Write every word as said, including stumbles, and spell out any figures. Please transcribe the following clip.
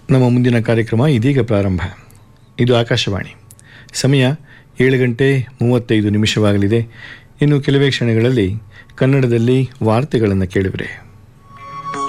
ನಮ್ಮ ಮುಂದಿನ ಕಾರ್ಯಕ್ರಮ ಇದೀಗ ಪ್ರಾರಂಭ. ಇದು ಆಕಾಶವಾಣಿ. ಸಮಯ ಏಳು ಗಂಟೆ ಮೂವತ್ತೈದು ನಿಮಿಷವಾಗಲಿದೆ. ಇನ್ನು ಕೆಲವೇ ಕ್ಷಣಗಳಲ್ಲಿ ಕನ್ನಡದಲ್ಲಿ ವಾರ್ತೆಗಳನ್ನು ಕೇಳುವಿರೆ.